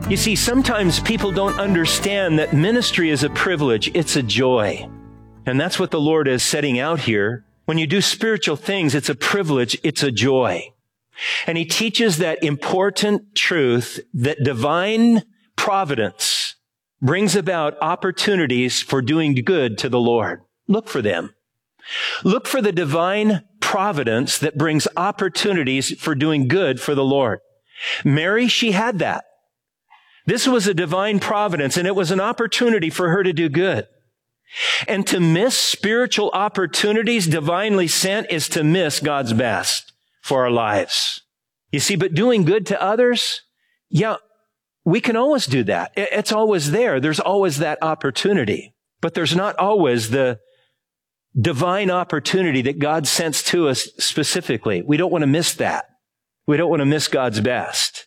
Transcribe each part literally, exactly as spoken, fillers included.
You see, sometimes people don't understand that ministry is a privilege. It's a joy. And that's what the Lord is setting out here. When you do spiritual things, it's a privilege. It's a joy. And he teaches that important truth that divine providence brings about opportunities for doing good to the Lord. Look for them. Look for the divine providence that brings opportunities for doing good for the Lord. Mary, she had that. This was a divine providence, and it was an opportunity for her to do good. And to miss spiritual opportunities divinely sent is to miss God's best for our lives. You see, but doing good to others, yeah, we can always do that. It's always there. There's always that opportunity. But there's not always the divine opportunity that God sends to us specifically. We don't want to miss that. We don't want to miss God's best.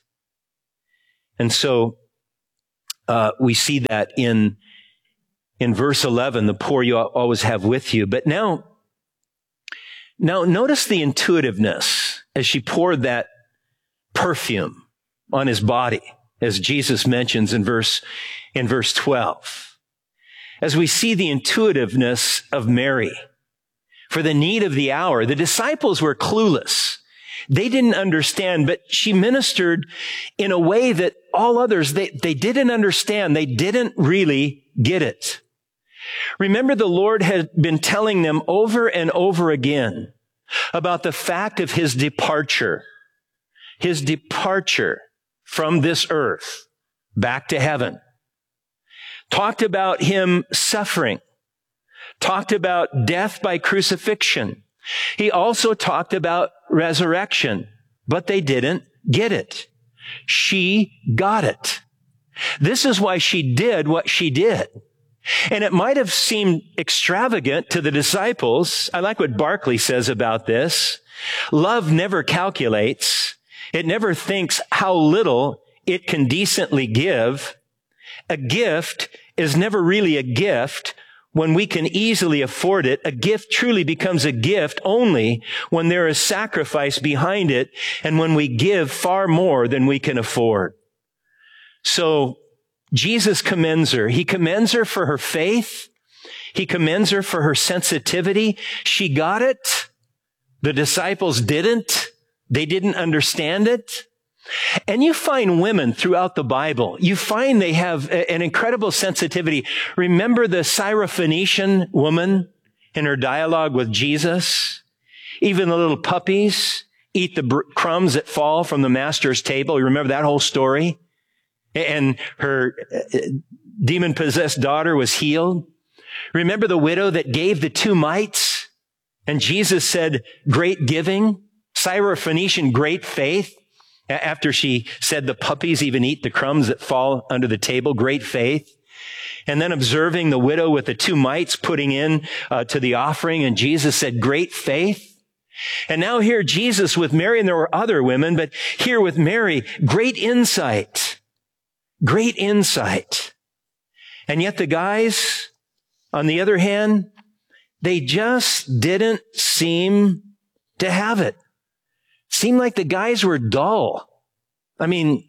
And so uh, we see that in in verse eleven, the poor you always have with you. But now, now notice the intuitiveness as she poured that perfume on his body, as Jesus mentions in verse in verse twelve. As we see the intuitiveness of Mary for the need of the hour, the disciples were clueless. They didn't understand, but she ministered in a way that all others, they, they didn't understand. They didn't really get it. Remember, the Lord had been telling them over and over again about the fact of his departure, his departure from this earth back to heaven. Talked about him suffering, talked about death by crucifixion. He also talked about resurrection, but they didn't get it. She got it. This is why she did what she did. And it might have seemed extravagant to the disciples. I like what Barclay says about this. Love never calculates. It never thinks how little it can decently give. A gift is never really a gift when we can easily afford it. A gift truly becomes a gift only when there is sacrifice behind it and when we give far more than we can afford. So Jesus commends her. He commends her for her faith. He commends her for her sensitivity. She got it. The disciples didn't. They didn't understand it. And you find women throughout the Bible, you find they have an incredible sensitivity. Remember the Syrophoenician woman in her dialogue with Jesus? Even the little puppies eat the br- crumbs that fall from the master's table. You remember that whole story? And her demon-possessed daughter was healed. Remember the widow that gave the two mites? And Jesus said, great giving. Syrophoenician, great faith. After she said the puppies even eat the crumbs that fall under the table, great faith. And then observing the widow with the two mites putting in uh, to the offering, and Jesus said, great faith. And now here Jesus with Mary, and there were other women, but here with Mary, great insight. Great insight. And yet the guys, on the other hand, they just didn't seem to have it. Seemed like the guys were dull. I mean,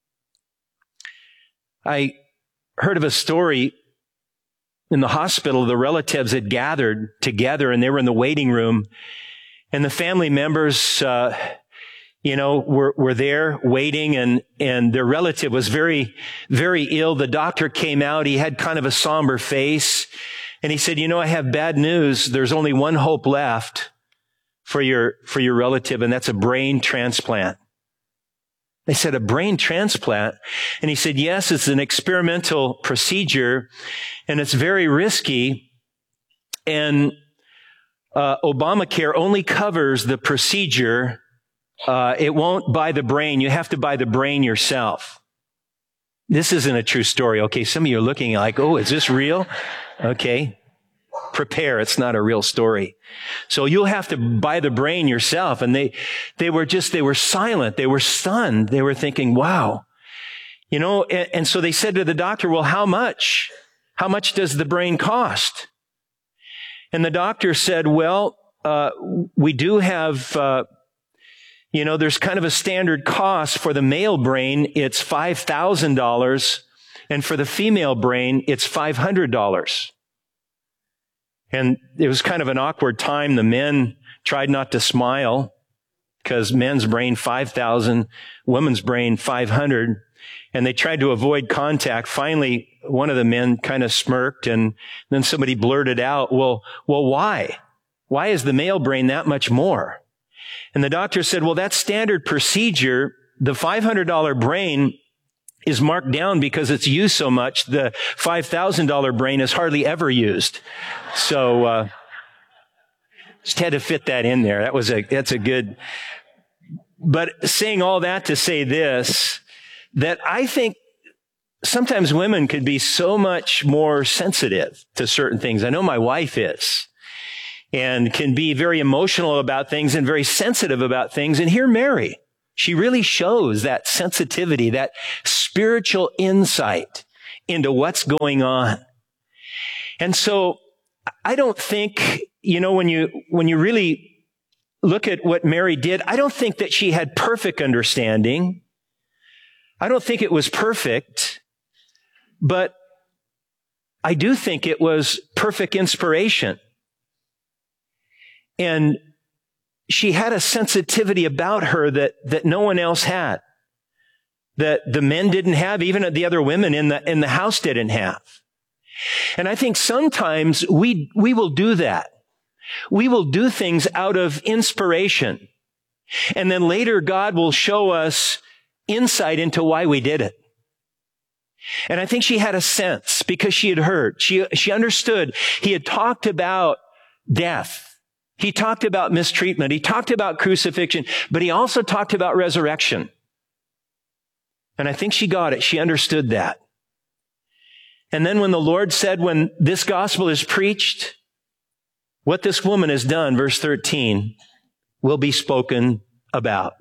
I heard of a story in the hospital. The relatives had gathered together and they were in the waiting room, and the family members, uh, you know, were, were there waiting, and, and their relative was very, very ill. The doctor came out. He had kind of a somber face, and he said, you know, I have bad news. There's only one hope left for your, for your relative, and that's a brain transplant. They said, a brain transplant? And he said, yes, it's an experimental procedure, and it's very risky, and uh, Obamacare only covers the procedure. Uh, it won't buy the brain. You have to buy the brain yourself. This isn't a true story. Okay, some of you are looking like, oh, is this real? Okay. Prepare. It's not a real story. So you'll have to buy the brain yourself. And they, they were just, they were silent. They were stunned. They were thinking, wow. You know, and, and so they said to the doctor, well, how much? How much does the brain cost? And the doctor said, well, uh, we do have, uh, You know, there's kind of a standard cost. For the male brain, it's five thousand dollars. And for the female brain, it's five hundred dollars. And it was kind of an awkward time. The men tried not to smile because men's brain five thousand, women's brain five hundred. And they tried to avoid contact. Finally, one of the men kind of smirked, and then somebody blurted out, well, well, why? Why is the male brain that much more? And the doctor said, well, that's standard procedure. The five hundred dollars brain is marked down because it's used so much. The five thousand dollars brain is hardly ever used. So, uh, just had to fit that in there. That was a, that's a good, but saying all that to say this, that I think sometimes women could be so much more sensitive to certain things. I know my wife is, and can be very emotional about things and very sensitive about things. And here Mary, she really shows that sensitivity, that spiritual insight into what's going on. And so I don't think, you know, when you, when you really look at what Mary did, I don't think that she had perfect understanding. I don't think it was perfect, but I do think it was perfect inspiration. And she had a sensitivity about her that, that no one else had, that the men didn't have, even the other women in the, in the house didn't have. And I think sometimes we, we will do that. We will do things out of inspiration. And then later God will show us insight into why we did it. And I think she had a sense because she had heard. She, she understood. He had talked about death. He talked about mistreatment. He talked about crucifixion, but he also talked about resurrection. And I think she got it. She understood that. And then when the Lord said, when this gospel is preached, what this woman has done, verse thirteen, will be spoken about.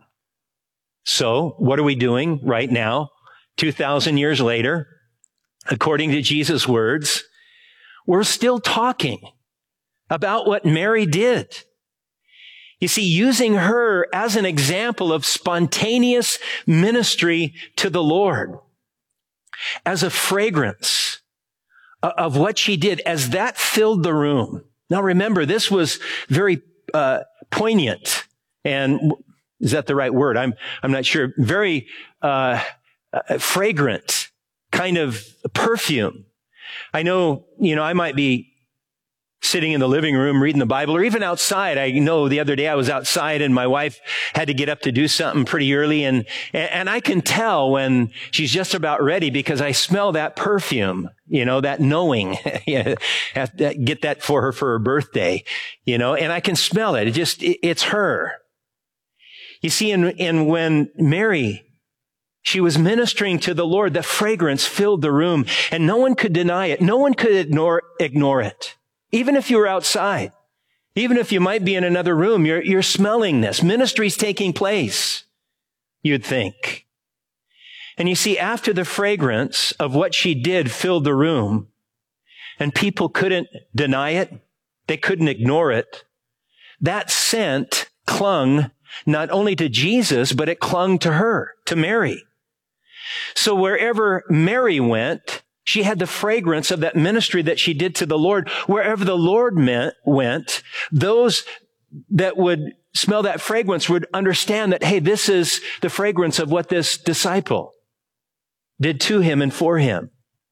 So what are we doing right now, two thousand years later? According to Jesus' words, we're still talking about what Mary did. You see, using her as an example of spontaneous ministry to the Lord, as a fragrance of what she did, as that filled the room. Now remember, this was very uh, poignant, and is that the right word? I'm I'm not sure. Very uh, uh, fragrant kind of perfume. I know, you know, I might be sitting in the living room reading the Bible, or even outside. I know the other day I was outside and my wife had to get up to do something pretty early, and and I can tell when she's just about ready because I smell that perfume, you know, that knowing. Have to get that for her for her birthday, you know, and I can smell it. It just, it, it's her. You see, and, and when Mary, she was ministering to the Lord, the fragrance filled the room, and no one could deny it. No one could ignore, ignore it. Even if you were outside, even if you might be in another room, you're, you're smelling this. Ministry's taking place, you'd think. And you see, after the fragrance of what she did filled the room, and people couldn't deny it, they couldn't ignore it, that scent clung not only to Jesus, but it clung to her, to Mary. So wherever Mary went, she had the fragrance of that ministry that she did to the Lord. Wherever the Lord meant, went, those that would smell that fragrance would understand that, hey, this is the fragrance of what this disciple did to him and for him.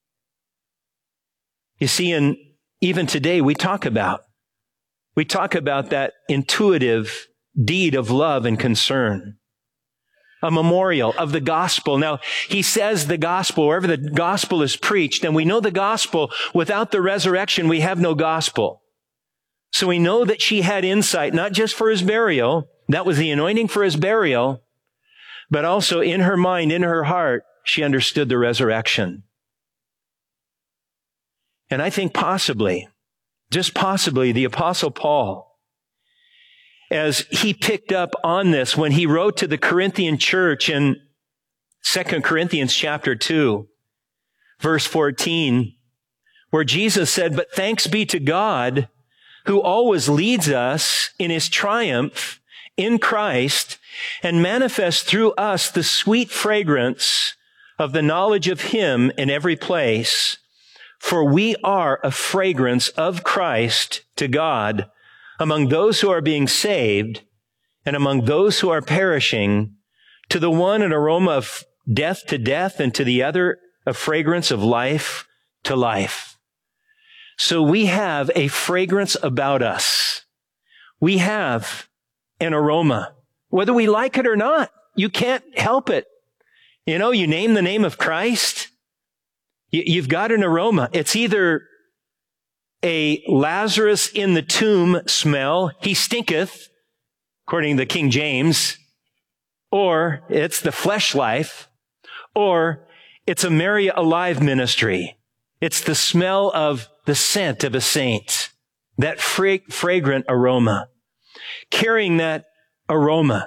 You see, and even today we talk about, we talk about that intuitive deed of love and concern. A memorial of the gospel. Now, he says the gospel, wherever the gospel is preached, and we know the gospel, without the resurrection, we have no gospel. So we know that she had insight, not just for his burial, that was the anointing for his burial, but also in her mind, in her heart, she understood the resurrection. And I think possibly, just possibly, the Apostle Paul, as he picked up on this when he wrote to the Corinthian church in Second Corinthians chapter two, verse fourteen, where Jesus said, "But thanks be to God who always leads us in his triumph in Christ and manifest through us the sweet fragrance of the knowledge of him in every place. For we are a fragrance of Christ to God among those who are being saved and among those who are perishing, to the one an aroma of death to death, and to the other a fragrance of life to life. So we have a fragrance about us. We have an aroma. Whether we like it or not, you can't help it. You know, you name the name of Christ, you've got an aroma. It's either a Lazarus in the tomb smell, he stinketh, according to the King James, or it's the flesh life, or it's a Mary alive ministry. It's the smell of the scent of a saint, that fra- fragrant aroma, carrying that aroma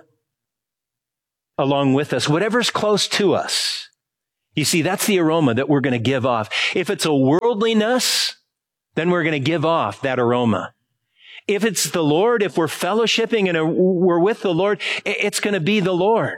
along with us, whatever's close to us. You see, that's the aroma that we're going to give off. If it's a worldliness, then we're going to give off that aroma. If it's the Lord, if we're fellowshipping and we're with the Lord, it's going to be the Lord.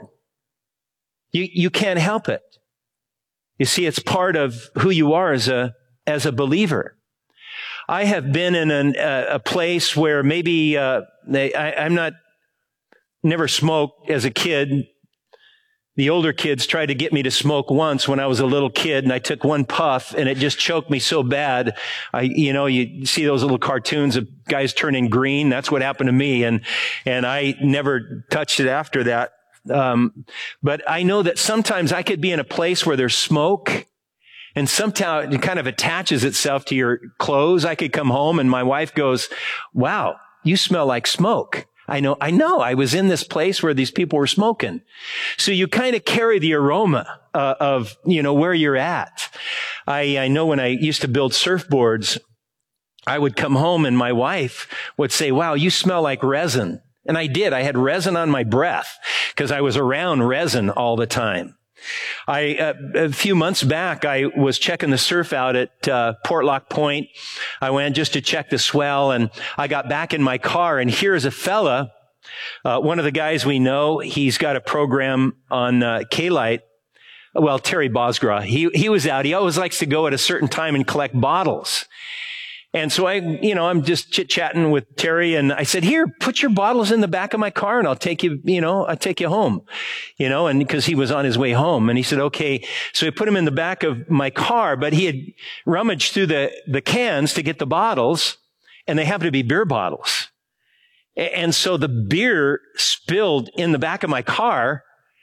You, you can't help it. You see, it's part of who you are as a, as a believer. I have been in an, a, a place where maybe, uh, they, I, I'm not, never smoked as a kid. The older kids tried to get me to smoke once when I was a little kid, and I took one puff and it just choked me so bad. I, you know, you see those little cartoons of guys turning green. That's what happened to me. And, and I never touched it after that. Um, but I know that sometimes I could be in a place where there's smoke, and somehow it kind of attaches itself to your clothes. I could come home and my wife goes, "Wow, you smell like smoke." I know, I know, I was in this place where these people were smoking. So you kind of carry the aroma uh, of, you know, where you're at. I, I know when I used to build surfboards, I would come home and my wife would say, "Wow, you smell like resin." And I did. I had resin on my breath because I was around resin all the time. I, uh, a few months back, I was checking the surf out at, uh, Portlock Point. I went just to check the swell, and I got back in my car, and here's a fella, uh, one of the guys we know. He's got a program on, uh, K-Lite. Well, Terry Bosgraw. He, he was out. He always likes to go at a certain time and collect bottles. And so I, you know, I'm just chit-chatting with Terry, and I said, "Here, put your bottles in the back of my car and I'll take you, you know, I'll take you home." You know, and because he was on his way home, and he said, "Okay." So he put him in the back of my car, but he had rummaged through the, the cans to get the bottles, and they happened to be beer bottles. And so the beer spilled in the back of my car.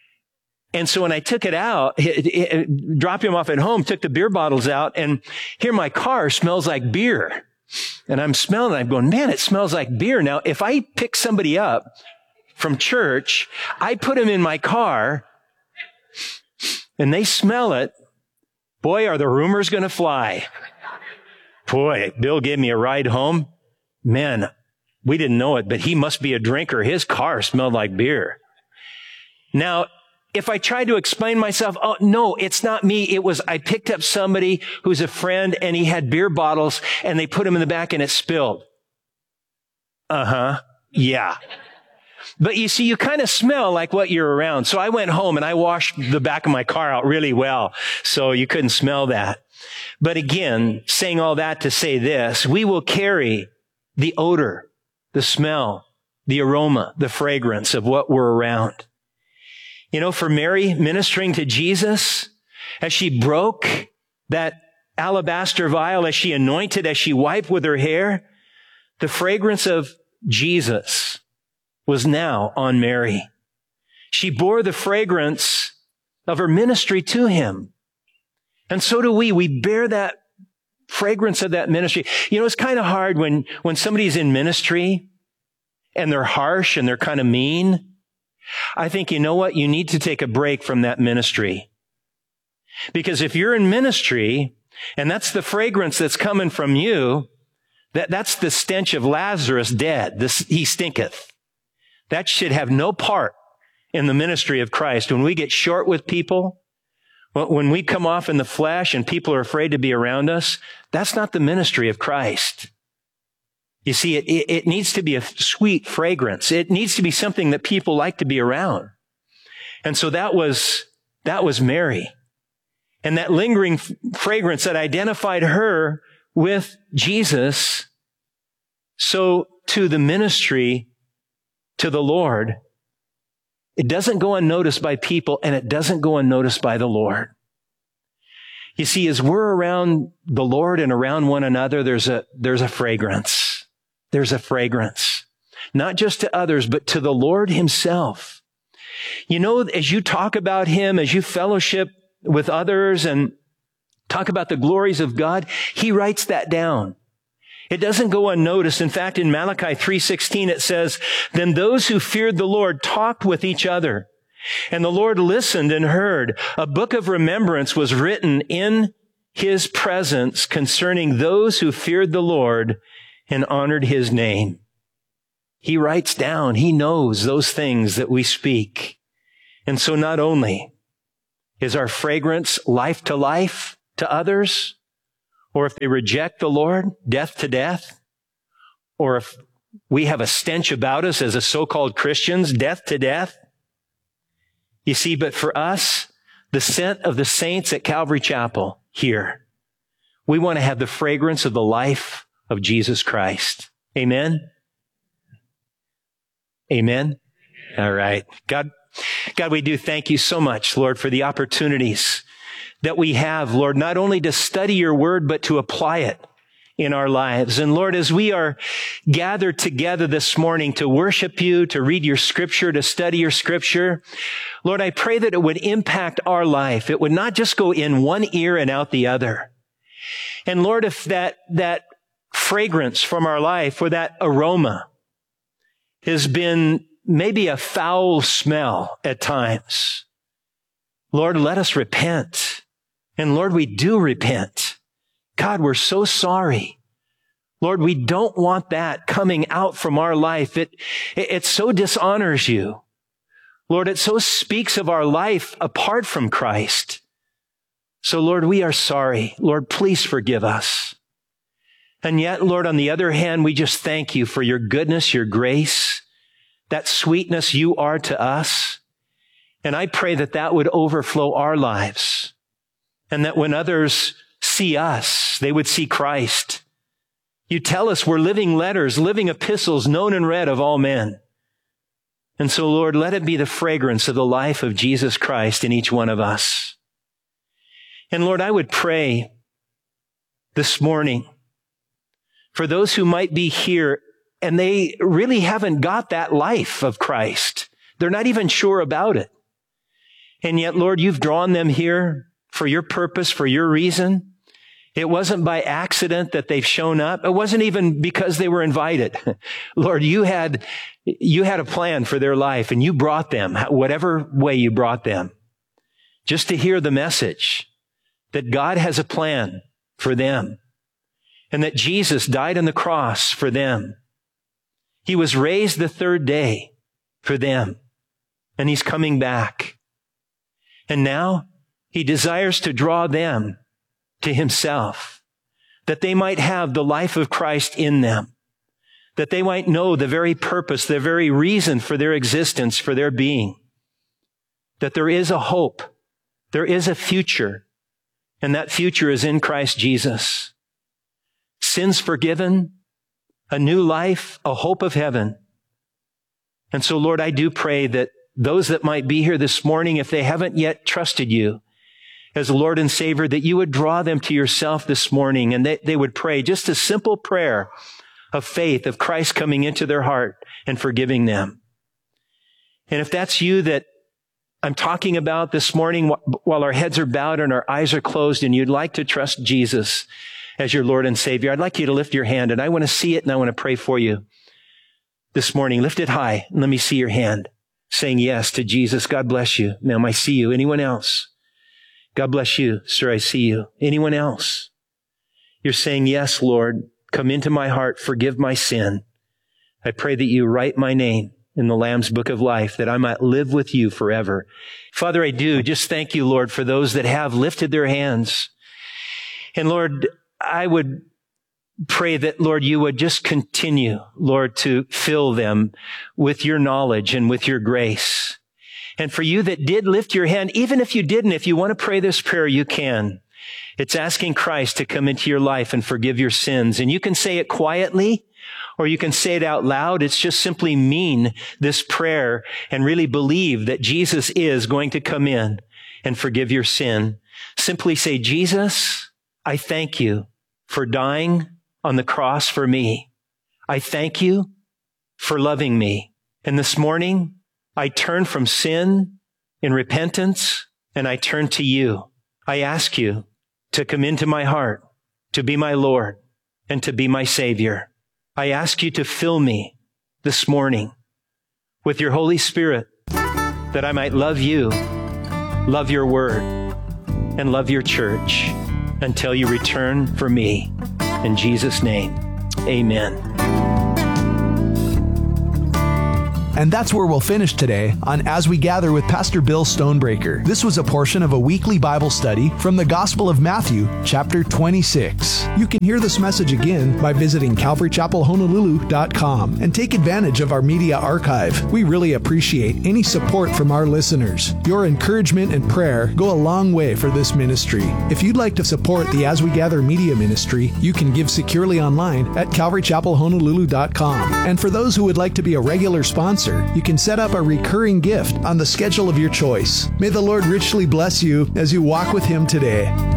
And so when I took it out, it, it, dropped him off at home, took the beer bottles out, and here my car smells like beer. And I'm smelling it. I'm going, "Man, it smells like beer." Now, if I pick somebody up from church, I put them in my car, and they smell it, boy, are the rumors going to fly. Boy, Bill gave me a ride home. Man, we didn't know it, but he must be a drinker. His car smelled like beer. Now, if I tried to explain myself, "Oh, no, it's not me. It was, I picked up somebody who's a friend, and he had beer bottles, and they put them in the back and it spilled." Uh-huh. Yeah. But you see, you kind of smell like what you're around. So I went home and I washed the back of my car out really well, so you couldn't smell that. But again, saying all that to say this, we will carry the odor, the smell, the aroma, the fragrance of what we're around. You know, for Mary ministering to Jesus, as she broke that alabaster vial, as she anointed, as she wiped with her hair, the fragrance of Jesus was now on Mary. She bore the fragrance of her ministry to him. And so do we. We bear that fragrance of that ministry. You know, it's kind of hard when, when somebody's in ministry and they're harsh and they're kind of mean. I think, you know what? You need to take a break from that ministry. Because if you're in ministry and that's the fragrance that's coming from you, that, that's the stench of Lazarus dead. This, he stinketh. That should have no part in the ministry of Christ. When we get short with people, when we come off in the flesh and people are afraid to be around us, that's not the ministry of Christ. You see, it, it, it needs to be a sweet fragrance. It needs to be something that people like to be around. And so that was, that was Mary. And that lingering f- fragrance that identified her with Jesus. So to the ministry, to the Lord, it doesn't go unnoticed by people, and it doesn't go unnoticed by the Lord. You see, as we're around the Lord and around one another, there's a, there's a fragrance. There's a fragrance. Not just to others, but to the Lord himself. You know, as you talk about him, as you fellowship with others and talk about the glories of God, he writes that down. It doesn't go unnoticed. In fact, in Malachi three sixteen, it says, "Then those who feared the Lord talked with each other, and the Lord listened and heard. A book of remembrance was written in his presence concerning those who feared the Lord and honored his name." He writes down, he knows those things that we speak. And so not only is our fragrance life to life to others, or if they reject the Lord, death to death, or if we have a stench about us as a so-called Christians, death to death. You see, but for us, the scent of the saints at Calvary Chapel here, we want to have the fragrance of the life of Jesus Christ. Amen? Amen? All right. God, God, we do thank you so much, Lord, for the opportunities that we have, Lord, not only to study your word, but to apply it in our lives. And Lord, as we are gathered together this morning to worship you, to read your scripture, to study your scripture, Lord, I pray that it would impact our life. It would not just go in one ear and out the other. And Lord, if that, that fragrance from our life or that aroma has been maybe a foul smell at times, Lord, let us repent. And Lord, we do repent. God, we're so sorry. Lord, we don't want that coming out from our life. It, it, it so dishonors you. Lord, it so speaks of our life apart from Christ. So Lord, we are sorry. Lord, please forgive us. And yet, Lord, on the other hand, we just thank you for your goodness, your grace, that sweetness you are to us. And I pray that that would overflow our lives, and that when others see us, they would see Christ. You tell us we're living letters, living epistles, known and read of all men. And so, Lord, let it be the fragrance of the life of Jesus Christ in each one of us. And Lord, I would pray this morning for those who might be here and they really haven't got that life of Christ. They're not even sure about it. And yet, Lord, you've drawn them here for your purpose, for your reason. It wasn't by accident that they've shown up. It wasn't even because they were invited. Lord, you had, you had a plan for their life, and you brought them, whatever way you brought them, just to hear the message that God has a plan for them and that Jesus died on the cross for them. He was raised the third day for them, and he's coming back. And now he desires to draw them to himself, that they might have the life of Christ in them, that they might know the very purpose, the very reason for their existence, for their being, that there is a hope, there is a future, and that future is in Christ Jesus. Sins forgiven, a new life, a hope of heaven. And so, Lord, I do pray that those that might be here this morning, if they haven't yet trusted you as Lord and Savior, that you would draw them to yourself this morning, and they, they would pray just a simple prayer of faith, of Christ coming into their heart and forgiving them. And if that's you that I'm talking about this morning, while our heads are bowed and our eyes are closed, and you'd like to trust Jesus as your Lord and Savior, I'd like you to lift your hand, and I want to see it, and I want to pray for you this morning. Lift it high, and let me see your hand saying yes to Jesus. God bless you. Ma'am, I see you. Anyone else? God bless you. Sir, I see you. Anyone else? You're saying, yes, Lord, come into my heart, forgive my sin. I pray that you write my name in the Lamb's Book of Life, that I might live with you forever. Father, I do just thank you, Lord, for those that have lifted their hands. And Lord, I would pray that, Lord, you would just continue, Lord, to fill them with your knowledge and with your grace. And for you that did lift your hand, even if you didn't, if you want to pray this prayer, you can. It's asking Christ to come into your life and forgive your sins. And you can say it quietly, or you can say it out loud. It's just simply mean this prayer and really believe that Jesus is going to come in and forgive your sin. Simply say, Jesus, I thank you for dying on the cross for me. I thank you for loving me. And this morning, I turn from sin in repentance and I turn to you. I ask you to come into my heart, to be my Lord and to be my Savior. I ask you to fill me this morning with your Holy Spirit that I might love you, love your word, and love your church until you return for me. In Jesus' name, amen. And that's where we'll finish today on As We Gather with Pastor Bill Stonebreaker. This was a portion of a weekly Bible study from the Gospel of Matthew, chapter twenty-six. You can hear this message again by visiting calvary chapel honolulu dot com and take advantage of our media archive. We really appreciate any support from our listeners. Your encouragement and prayer go a long way for this ministry. If you'd like to support the As We Gather media ministry, you can give securely online at calvary chapel honolulu dot com. And for those who would like to be a regular sponsor, you can set up a recurring gift on the schedule of your choice. May the Lord richly bless you as you walk with Him today.